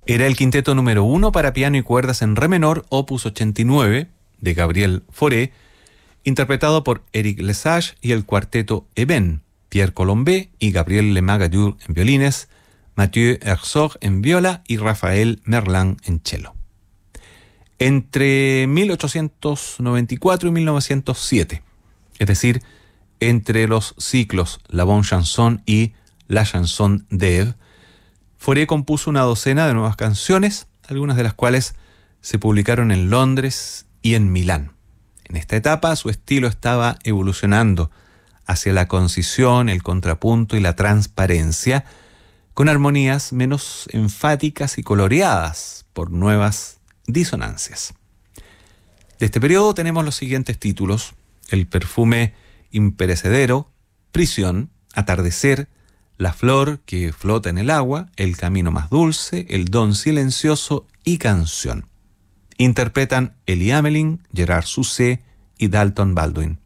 Era el quinteto número 1 para piano y cuerdas en re menor, opus 89, de Gabriel Fauré, interpretado por Eric Lesage, y el cuarteto Eben, Pierre Colombé y Gabriel Lemagallur en violines, Mathieu Herzog en viola y Rafael Merlan en cello. Entre 1894 y 1907, es decir, entre los ciclos La Bonne Chanson y La Chanson d'Ève, Fauré compuso una docena de nuevas canciones, algunas de las cuales se publicaron en Londres y en Milán. En esta etapa su estilo estaba evolucionando hacia la concisión, el contrapunto y la transparencia, con armonías menos enfáticas y coloreadas por nuevas disonancias. De este periodo tenemos los siguientes títulos: El perfume imperecedero, Prisión, Atardecer, La flor que flota en el agua, El camino más dulce, El don silencioso y Canción. Interpretan Elie Hamelin, Gerard Souzet y Dalton Baldwin.